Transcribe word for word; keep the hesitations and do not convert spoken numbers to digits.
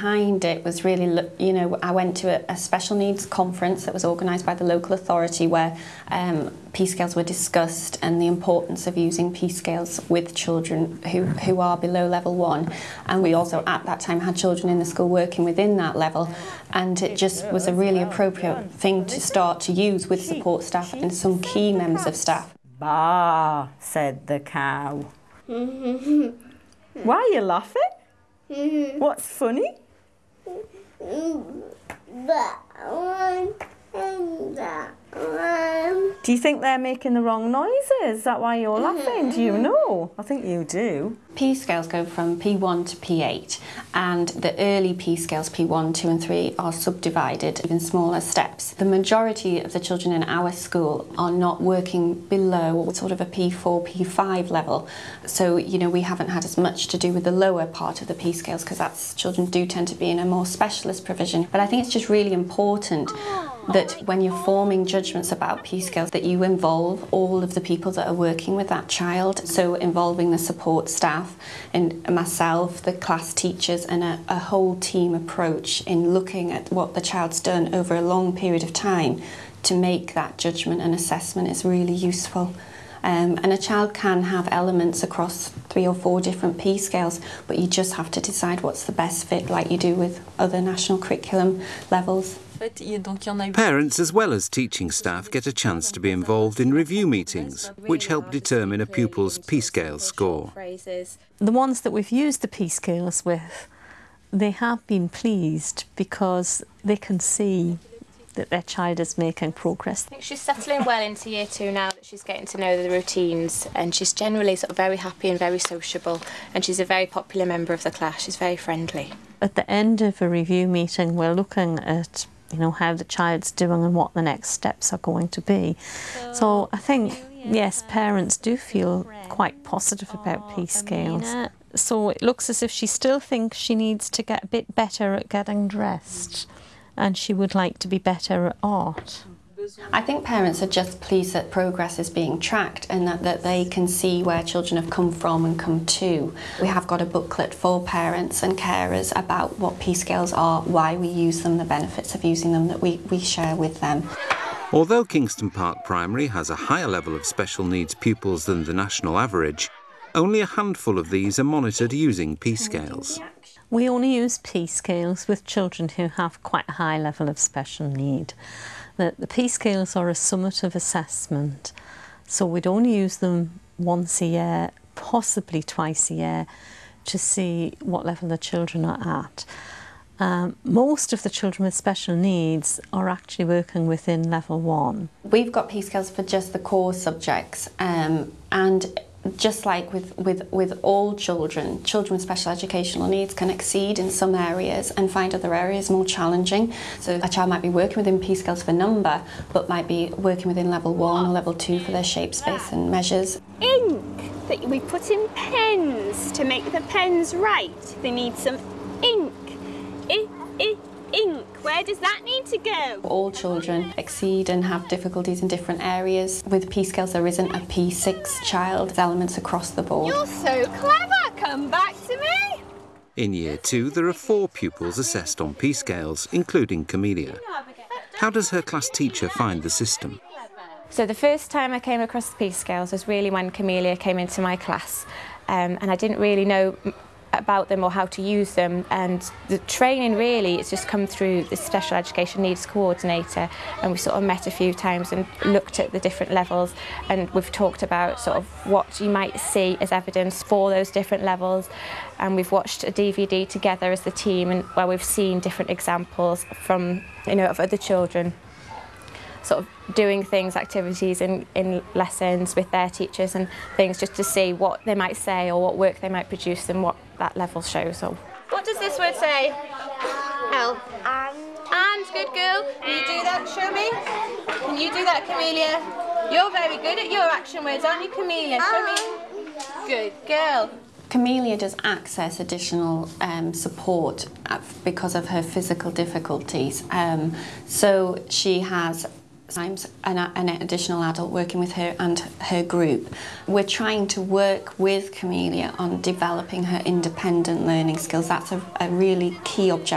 behind it was really, you know, I went to a, a special needs conference that was organised by the local authority where um, P scales were discussed and the importance of using P scales with children who, who are below level one. And we also at that time had children in the school working within that level, and it just was a really appropriate thing to start to use with support staff and some key members of staff. Bah, said the cow. Why are you laughing? What's funny? That one and that one. Do you think they're making the wrong noises? Is that why you're laughing? Do you know? I think you do. P scales go from P one to P eight, and the early P scales, P one, two and three, are subdivided in smaller steps. The majority of the children in our school are not working below sort of a P four, P five level. So, you know, we haven't had as much to do with the lower part of the P scales because that's children do tend to be in a more specialist provision. But I think it's just really important that when you're forming judgments about P scales that you involve all of the people that are working with that child. So involving the support staff and myself, the class teachers, and a, a whole team approach in looking at what the child's done over a long period of time to make that judgment and assessment is really useful. Um, and a child can have elements across three or four different P scales, but you just have to decide what's the best fit, like you do with other national curriculum levels. Parents as well as teaching staff get a chance to be involved in review meetings, which help determine a pupil's P scale score. The ones that we've used the P scales with, they have been pleased because they can see that their child is making progress. I think she's settling well into year two now, that she's getting to know the routines, and she's generally sort of very happy and very sociable, and she's a very popular member of the class. She's very friendly. At the end of a review meeting, we're looking at, you know, how the child's doing and what the next steps are going to be. So I think, yes, parents do feel quite positive about P scales. So it looks as if she still thinks she needs to get a bit better at getting dressed, and she would like to be better at art. I think parents are just pleased that progress is being tracked and that, that they can see where children have come from and come to. We have got a booklet for parents and carers about what P scales are, why we use them, the benefits of using them that we, we share with them. Although Kingston Park Primary has a higher level of special needs pupils than the national average, only a handful of these are monitored using P scales. We only use P scales with children who have quite a high level of special need. The, the P scales are a summative assessment, so we'd only use them once a year, possibly twice a year, to see what level the children are at. Um, most of the children with special needs are actually working within level one. We've got P scales for just the core subjects, um, and just like with, with, with all children, children with special educational needs can exceed in some areas and find other areas more challenging. So a child might be working within P scales for number, but might be working within level one or level two for their shape, space and measures. Ink that we put in pens to make the pens right. They need some ink. I, I, ink. Where does that need to go? All children exceed and have difficulties in different areas. With P scales there isn't a P six child. There's elements across the board. You're so clever. Come back to me. In year two there are four pupils assessed on P scales, including Camelia. How does her class teacher find the system? So the first time I came across the P scales was really when Camelia came into my class, um, and I didn't really know about them or how to use them, and the training really it's just come through the special education needs coordinator, and we sort of met a few times and looked at the different levels, and we've talked about sort of what you might see as evidence for those different levels, and we've watched a D V D together as the team, and where we've seen different examples from, you know, of other children sort of doing things, activities in, in lessons with their teachers and things, just to see what they might say or what work they might produce and what that level shows. So, what does this word say? L. And. And, good girl. Will you do that? Show me. Can you do that, Camelia? You're very good at your action words, aren't you, Camelia? Show me. Good girl. Camelia does access additional um, support because of her physical difficulties. Um, so she has sometimes an, an additional adult working with her and her group. We're trying to work with Camelia on developing her independent learning skills. That's a, a really key objective.